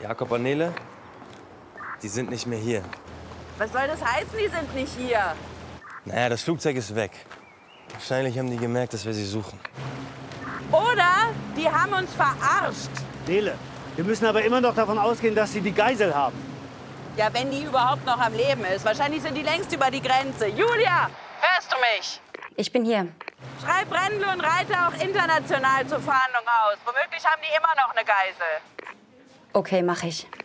Jakob und Nele, die sind nicht mehr hier. Was soll das heißen, die sind nicht hier? Naja, das Flugzeug ist weg. Wahrscheinlich haben die gemerkt, dass wir sie suchen. Oder die haben uns verarscht. Nele, wir müssen aber immer noch davon ausgehen, dass sie die Geisel haben. Ja, wenn die überhaupt noch am Leben ist. Wahrscheinlich sind die längst über die Grenze. Julia, hörst du mich? Ich bin hier. Schreib Brendel und Reiter auch international zur Fahndung aus. Womöglich haben die immer noch eine Geisel. Okay, mache ich.